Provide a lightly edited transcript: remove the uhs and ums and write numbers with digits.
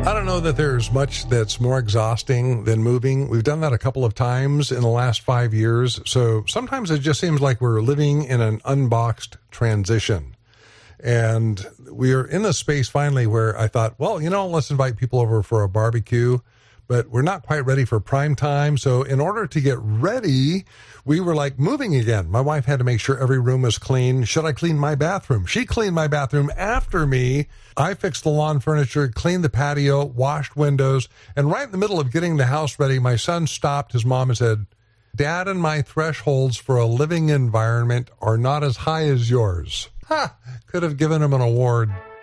I don't know that there's much that's more exhausting than moving. We've done that a couple of times in the last 5 years. So sometimes it just seems like we're living in an unboxed transition. And we are in a space finally where I thought, well, let's invite people over for a barbecue. But we're not quite ready for prime time. So in order to get ready, we were like moving again. My wife had to make sure every room was clean. Should I clean my bathroom? She cleaned my bathroom after me. I fixed the lawn furniture, cleaned the patio, washed windows. And right in the middle of getting the house ready, my son stopped his mom and said, Dad and my thresholds for a living environment are not as high as yours. Could have given him an award.